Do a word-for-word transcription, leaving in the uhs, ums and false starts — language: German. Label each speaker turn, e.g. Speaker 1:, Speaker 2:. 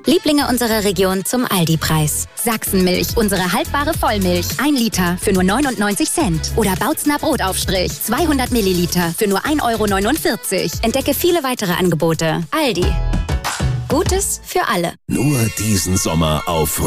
Speaker 1: Lieblinge unserer Region zum Aldi-Preis. Sachsenmilch, unsere haltbare Vollmilch. Ein Liter für nur neunundneunzig Cent. Oder Bautzner Brotaufstrich. zweihundert Milliliter für nur ein Euro neunundvierzig. Entdecke viele weitere Angebote. Aldi. Gutes für alle.
Speaker 2: Nur diesen Sommer auf